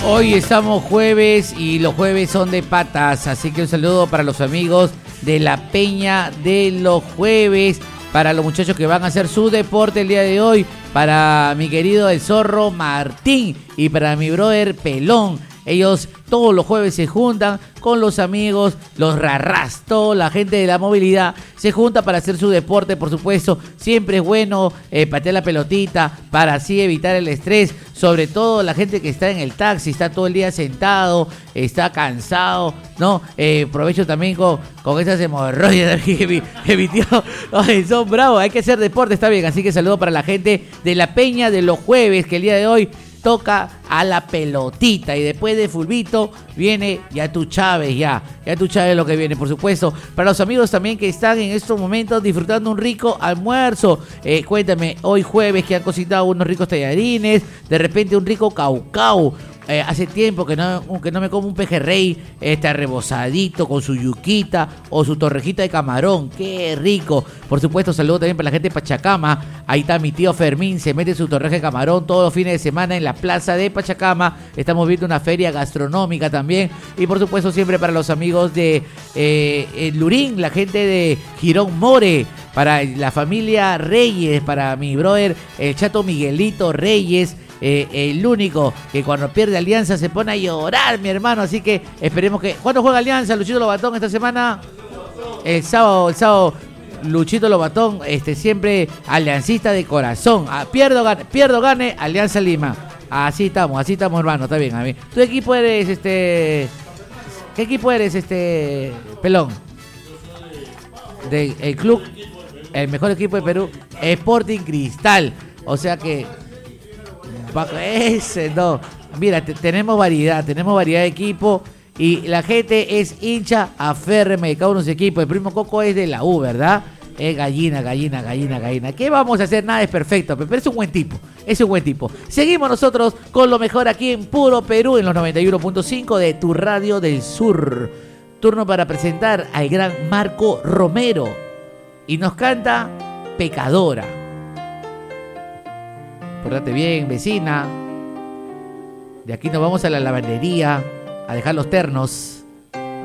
Hoy estamos jueves y los jueves son de patas, así que un saludo para los amigos de la Peña de los Jueves, para los muchachos que van a hacer su deporte el día de hoy, para mi querido el Zorro Martín y para mi brother Pelón. Ellos todos los jueves se juntan con los amigos, los rarras, toda la gente de la movilidad se junta para hacer su deporte, por supuesto. Siempre es bueno patear la pelotita para así evitar el estrés, sobre todo la gente que está en el taxi, está todo el día sentado, está cansado, ¿no? Aprovecho también con esas hemorroides que mi tío, ay, son bravos, hay que hacer deporte, está bien. Así que saludo para la gente de la Peña de los Jueves, que el día de hoy toca a la pelotita y después de fulbito viene ya tú Chávez, ya tú Chávez lo que viene, por supuesto. Para los amigos también que están en estos momentos disfrutando un rico almuerzo, cuéntame, hoy jueves que han cocinado unos ricos tallarines, de repente un rico caucao. Hace tiempo que no me como un pejerrey rebosadito con su yuquita o su torrejita de camarón. ¡Qué rico! Por supuesto, saludo también para la gente de Pachacama. Ahí está mi tío Fermín, se mete su torreja de camarón todos los fines de semana en la plaza de Pachacama. Estamos viendo una feria gastronómica también. Y por supuesto, siempre para los amigos de Lurín, la gente de Girón More, para la familia Reyes, para mi brother el chato Miguelito Reyes. El único que cuando pierde Alianza se pone a llorar, mi hermano. Así que esperemos que... ¿Cuándo juega Alianza, Luchito Lobatón, esta semana? El sábado, Luchito Lobatón, siempre aliancista de corazón. Pierdo, gane, Alianza Lima. Así estamos, hermano, está bien. A mí. ¿Tu equipo eres, ¿Qué equipo eres, Pelón? El club, el mejor equipo de Perú, Sporting Cristal. O sea que... Ese no. Mira, tenemos variedad de equipo y la gente es hincha aférreme de cada uno de sus equipos. El primo Coco es de la U, ¿verdad? Es gallina. ¿Qué vamos a hacer? Nada es perfecto, pero es un buen tipo. Seguimos nosotros con lo mejor aquí en Puro Perú, en los 91.5 de tu radio del sur. Turno para presentar al gran Marco Romero y nos canta Pecadora. Pórtate bien, vecina. De aquí nos vamos a la lavandería a dejar los ternos.